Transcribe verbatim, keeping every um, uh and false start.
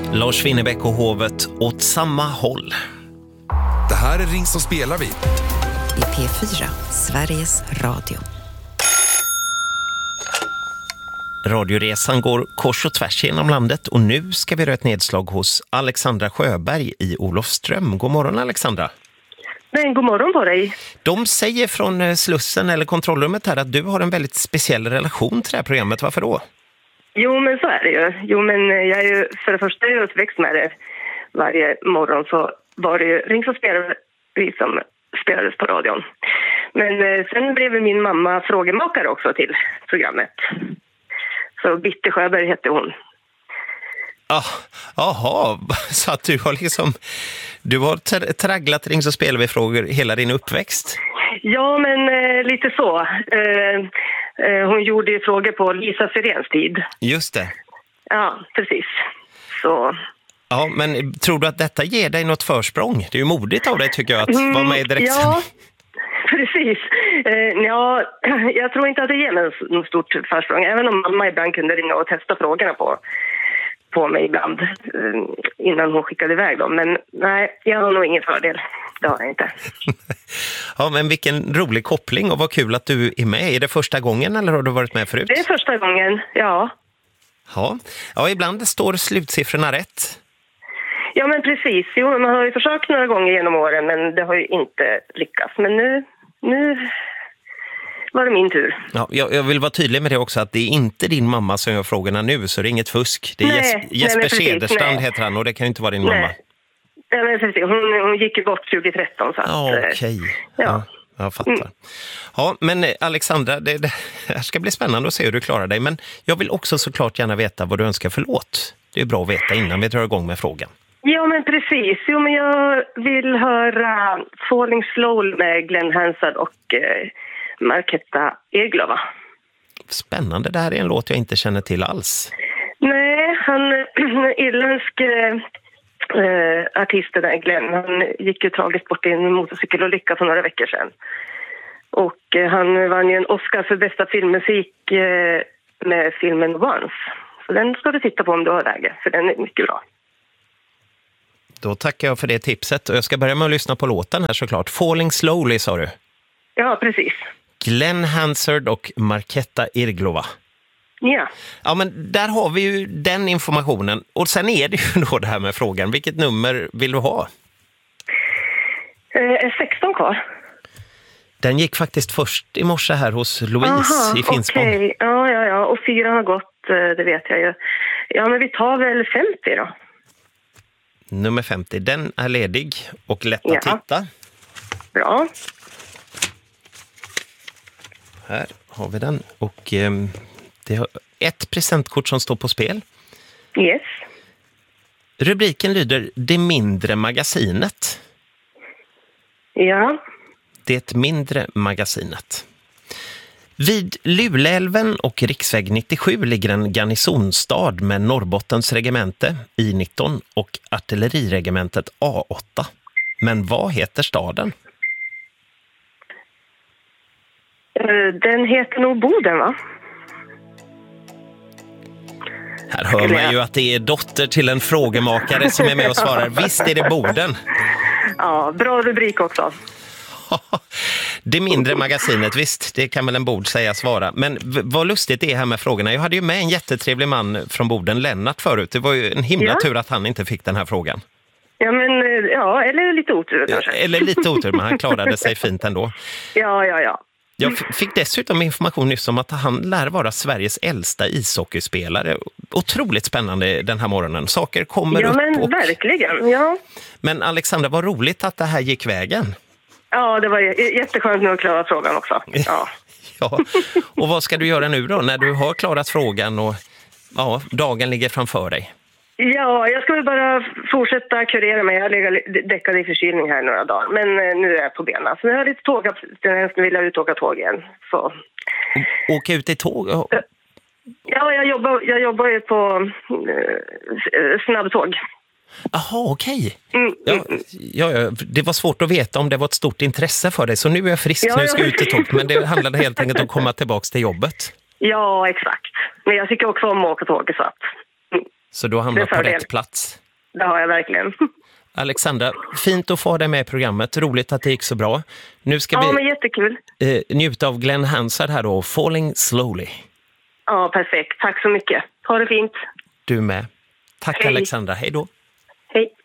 Lars Winnerbäck och hovet åt samma håll. Det här är Ring så spelar vi. I P fyra, Sveriges Radio. Radioresan går kors och tvärs genom landet och nu ska vi göra ett nedslag hos Alexandra Sjöberg i Olofström. God morgon Alexandra. Men god morgon på dig. De säger från Slussen eller kontrollrummet här att du har en väldigt speciell relation till det här programmet. Varför då? Jo men så är det ju. Jo men jag är ju för det första är jag uppväxt med det. Varje morgon så var det ju Ring så spelar vi som spelades på radion. Men eh, sen blev min mamma frågemakare också till programmet. Så Bitte Sjöberg hette hon. Ah, aha, så att du har liksom du har tra- tragglat Ring så spelar vi frågor hela din uppväxt. Ja men eh, lite så. Eh, eh, hon gjorde ju frågor på Lisa Sirens tid. Just det. Ja, precis. Så... Ja, men tror du att detta ger dig något försprång? Det är ju modigt av dig tycker jag att mm, vara med i direktsändning. Ja, precis. Eh, ja, jag tror inte att det ger mig något stort försprång. Även om mamma ibland kunde ringa och testa frågorna på, på mig ibland eh, innan hon skickade iväg dem. Men nej, jag har nog ingen fördel. Det har jag inte. Ja, men vilken rolig koppling och vad kul att du är med. Är det första gången eller har du varit med förut? Det är första gången, ja. Ja, ja ibland står slutsiffrorna rätt. Ja men precis, jo, man har ju försökt några gånger genom åren men det har ju inte lyckats. Men nu, nu var det min tur. Ja, jag, jag vill vara tydlig med det också att det är inte din mamma som gör frågorna nu så det är inget fusk. Det är nej, Jes- nej, Jesper precis, Cederstrand nej. heter han och det kan ju inte vara din Nej. mamma. Ja, men precis, hon, hon gick ju bort tjugo tretton så att... Ja, eh, okej. ja. Ja, jag fattar. Mm. Ja, men Alexandra, det, det här ska bli spännande att se hur du klarar dig. Men jag vill också såklart gärna veta vad du önskar för låt. Det är bra att veta innan vi drar igång med frågan. Ja, men precis. Jo, men jag vill höra Falling Slowly med Glenn Hansard och eh, Marketta Eglova. Spännande, det här är en låt jag inte känner till alls. Nej, han irländsk eh, artisten där, Glenn, han gick ju tragiskt bort i en motorcykelolycka för några veckor sedan. Och eh, han vann ju en Oscar för bästa filmmusik eh, med filmen Once. Så den ska du titta på om du har läge, för den är mycket bra. Då tackar jag för det tipset och jag ska börja med att lyssna på låten här såklart. Falling Slowly sa du. Ja, precis. Glenn Hansard och Marketta Eglova. Ja. Ja, men där har vi ju den informationen. Och sen är det ju då det här med frågan. Vilket nummer vill du ha? Eh, är sexton kvar? Den gick faktiskt först i morse här hos Louise. Aha, i Finspång. Okej. Okay. Ja, ja, ja. Och fyra har gått, det vet jag ju. Ja, men vi tar väl femtio då. Nummer femtio, den är ledig och lätt ja. att titta. Bra. Här har vi den. Och eh, det har ett presentkort som står på spel. Yes. Rubriken lyder Det mindre magasinet. Ja. Det mindre magasinet. Vid Luleälven och riksväg nittiosju ligger en garnisonstad med Norrbottens regemente I nitton och artilleriregementet A åtta. Men vad heter staden? Den heter nog Boden, va? Här hör man ju att det är dotter till en frågemakare som är med och svarar. Visst är det Boden. Ja, bra rubrik också. Det mindre magasinet, visst, det kan väl en bord säga svara. Men v- vad lustigt det är här med frågorna. Jag hade ju med en jättetrevlig man från Boden, Lennart, förut. Det var ju en himla ja. tur att han inte fick den här frågan. Ja, men ja, eller lite otur kanske. Eller lite otur, men han klarade sig fint ändå. Ja, ja, ja. Jag f- fick dessutom information nyss om att han lär vara Sveriges äldsta ishockeyspelare. Otroligt spännande den här morgonen. Saker kommer ja, upp. Ja, men och... verkligen, ja. Men Alexandra, vad roligt att det här gick vägen. Ja, det var j- jätteskönt nu att klara frågan också. Ja. Ja. Och vad ska du göra nu då när du har klarat frågan och ja, dagen ligger framför dig? Ja, jag ska väl bara fortsätta kurera mig. Jag har legat däckad i förkylning här några dagar. Men nu är jag på benen. Så nu har jag lite tåg. Nu vill jag ut och åka tåg igen. Så. Åka ut i tåg? Ja, jag jobbar, jag jobbar ju på eh, snabbtåg. Jaha, okej. Okay. Mm, ja, mm. ja, ja, det var svårt att veta om det var ett stort intresse för dig. Så nu är jag frisk, ja, nu ska jag ut i tåg. Men det handlade helt enkelt om att komma tillbaka till jobbet. Ja, exakt. Men jag tycker också om att åka tåg. Så, att, så du hamnar på rätt plats? det har jag verkligen. Alexandra, fint att få dig med i programmet. Roligt att det gick så bra. Nu ska Ja, vi men jättekul. eh, njuta av Glenn Hansard här då, Falling Slowly. Ja, perfekt. Tack så mycket. Ha det fint. Du med. Tack Hej. Alexandra, hej då. Hej.